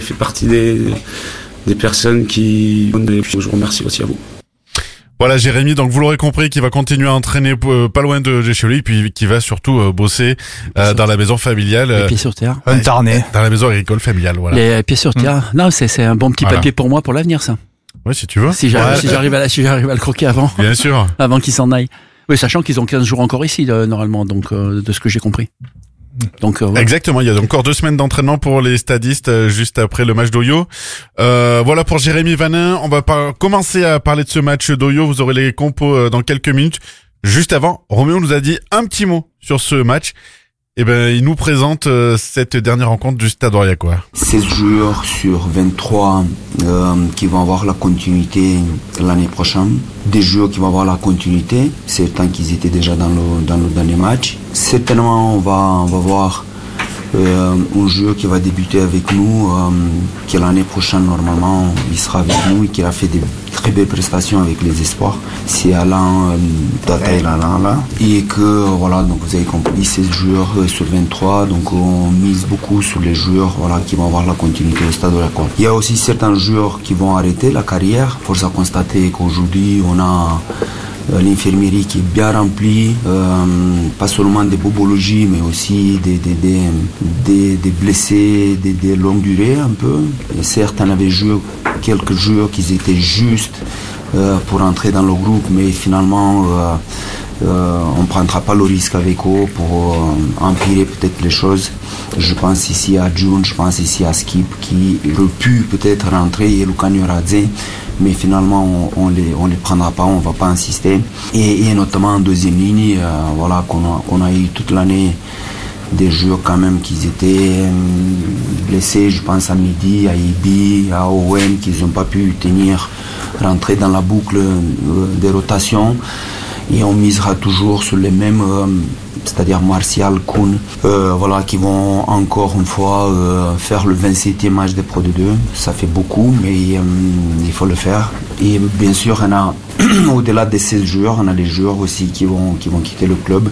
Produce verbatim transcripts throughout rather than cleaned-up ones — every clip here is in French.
fait partie des, des personnes qui... Je vous remercie aussi à vous. Voilà Jérémy, donc vous l'aurez compris, qui va continuer à entraîner euh, pas loin de, de chez lui, puis qui va surtout euh, bosser euh, dans la maison familiale. Les pieds sur terre. Euh, dans la maison agricole familiale, voilà. Les pieds sur terre. Mmh. Non, c'est, c'est un bon petit voilà. papier pour moi pour l'avenir, ça. Ouais, si tu veux. Si j'arrive, ouais. si j'arrive, à, si j'arrive à le croquer avant. Bien sûr. Avant qu'il s'en aille. Oui, sachant qu'ils ont quinze jours encore ici, euh, normalement, donc euh, de ce que j'ai compris. Donc, euh, voilà. Exactement, il y a encore deux semaines d'entraînement pour les stadistes euh, juste après le match d'Oyo. Euh, voilà pour Jérémy Vanin, on va par- commencer à parler de ce match d'Oyo, vous aurez les compos euh, dans quelques minutes. Juste avant, Roméo nous a dit un petit mot sur ce match. Et ben, il nous présente euh, cette dernière rencontre du Stade Aurillacois. seize joueurs sur vingt-trois euh, qui vont avoir la continuité l'année prochaine. Des joueurs qui vont avoir la continuité, certains qui étaient déjà dans le, dans le dernier match. Certainement, on va, on va voir euh, un joueur qui va débuter avec nous, euh, qui l'année prochaine, normalement, il sera avec nous et qui a fait des très belles prestations avec les espoirs. C'est Alain euh, Dataï Alain là. Et que, voilà, donc vous avez compris, seize joueurs euh, sur vingt-trois, donc on mise beaucoup sur les joueurs voilà, qui vont avoir la continuité au Stade Aurillacois. Il y a aussi certains joueurs qui vont arrêter la carrière. Force à constater qu'aujourd'hui, on a euh, l'infirmerie qui est bien remplie, euh, pas seulement des bobologies, mais aussi des, des, des, des, des blessés, des, des longues durées un peu. Et certes, on avait joué quelques joueurs qui étaient justes euh, pour entrer dans le groupe, mais finalement, euh, euh, on ne prendra pas le risque avec eux pour euh, empirer peut-être les choses. Je pense ici à June, je pense ici à Skip, qui aurait pu peut-être rentrer, et Luka Nyoradze, mais finalement on, on les on les prendra pas, on va pas insister. Et, et notamment en deuxième ligne, euh, voilà qu'on a qu'on a eu toute l'année des joueurs quand même qui étaient euh, blessés. Je pense à Midi, à Ibi, à Owen, qui n'ont pas pu tenir, rentrer dans la boucle euh, des rotations. Et on misera toujours sur les mêmes, euh, c'est-à-dire Martial, Kuhn, euh, voilà, qui vont encore une fois euh, faire le vingt-septième match des Pro D deux. Ça fait beaucoup, mais euh, il faut le faire. Et bien sûr, on a, au-delà des seize joueurs, on a des joueurs aussi qui vont, qui vont quitter le club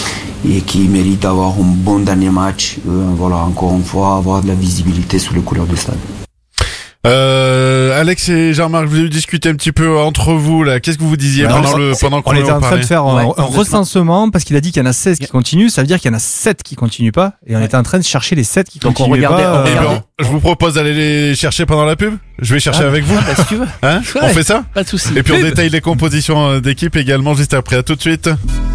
et qui méritent d'avoir un bon dernier match. Euh, voilà, encore une fois, avoir de la visibilité sur le couleur du stade. Euh, Alex et Jean-Marc, vous avez discuté un petit peu entre vous là. Qu'est-ce que vous disiez ouais, pendant on, le pendant qu'on on était en train de faire un, ouais, un recensement parce qu'il a dit qu'il y en a seize qui continuent. Ça veut dire qu'il y en a sept qui continuent pas. Et on était en train de chercher les sept qui Donc continuent on regardait, pas. on regardait. Euh... Ben, je vous propose d'aller les chercher pendant la pub. Je vais chercher ah, avec vous. Ah, bah, si tu veux. Hein ouais, on fait ça. Pas de souci. Et puis on détaille les compositions d'équipe également juste après. À tout de suite.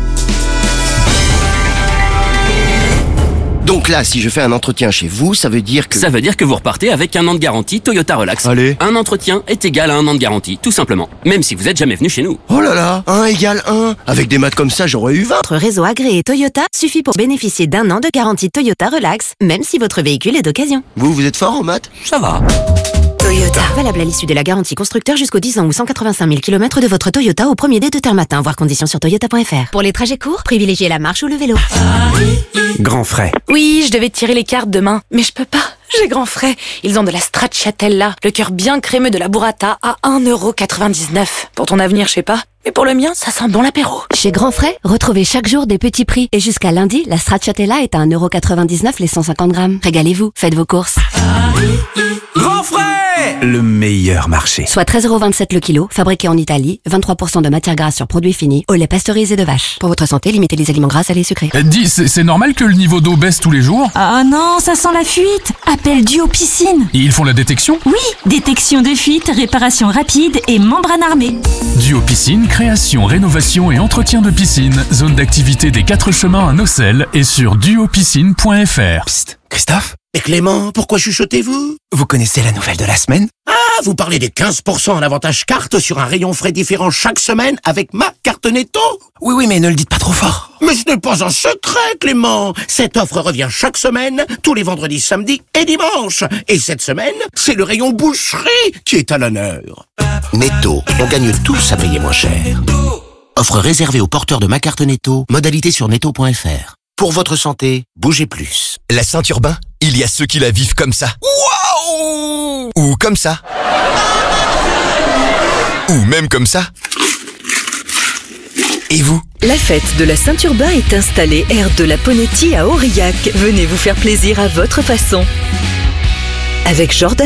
Donc là, si je fais un entretien chez vous, ça veut dire que... Ça veut dire que vous repartez avec un an de garantie Toyota Relax. Allez. Un entretien est égal à un an de garantie, tout simplement. Même si vous êtes jamais venu chez nous. Oh là là, un égale un. Avec des maths comme ça, j'aurais eu vingt. Votre réseau agréé Toyota suffit pour bénéficier d'un an de garantie Toyota Relax, même si votre véhicule est d'occasion. Vous, vous êtes fort en maths? Ça va. Toyota. Valable à l'issue de la garantie constructeur jusqu'aux dix ans ou cent quatre-vingt-cinq mille kilomètres de votre Toyota au premier dé de Termatin. Voir conditions sur toyota point f r. Pour les trajets courts, privilégiez la marche ou le vélo. Grand frais. Oui, je devais tirer les cartes demain, mais je peux pas. J'ai grand frais. Ils ont de la stracciatella, le cœur bien crémeux de la burrata à un euro quatre-vingt-dix-neuf. Pour ton avenir, je sais pas. Mais pour le mien, ça sent bon l'apéro. Chez Grand Frais, retrouvez chaque jour des petits prix. Et jusqu'à lundi, la stracciatella est à un euro quatre-vingt-dix-neuf les cent cinquante grammes. Régalez-vous, faites vos courses. Grand frais! Le meilleur marché. Soit treize euros vingt-sept le kilo, fabriqué en Italie, vingt-trois pour cent de matière grasse sur produits finis, au lait pasteurisé de vache. Pour votre santé, limitez les aliments gras et les sucrés. Eh, dis, c'est, c'est normal que le niveau d'eau baisse tous les jours? Ah non, ça sent la fuite. Appelle Duo Piscine. Ils font la détection? Oui, détection de fuite, réparation rapide et membrane armée. Duo Piscine, création, rénovation et entretien de piscine. Zone d'activité des quatre chemins à Nocelles et sur duo piscine point f r. Psst, Christophe? Et Clément, pourquoi chuchotez-vous? Vous connaissez la nouvelle de la semaine? Ah, vous parlez des quinze pour cent en avantage carte sur un rayon frais différent chaque semaine avec ma carte Netto? Oui, oui, mais ne le dites pas trop fort. Mais ce n'est pas un secret, Clément. Cette offre revient chaque semaine, tous les vendredis, samedis et dimanches. Et cette semaine, c'est le rayon boucherie qui est à l'honneur. Netto, on gagne tous à payer moins cher. Offre réservée aux porteurs de ma carte Netto, modalité sur netto point f r. Pour votre santé, bougez plus. La Saint-Urbain, il y a ceux qui la vivent comme ça. Waouh! Ou comme ça. Ou même comme ça. Et vous? La fête de la Saint-Urbain est installée aire de la Ponetti à Aurillac. Venez vous faire plaisir à votre façon. Avec Jordan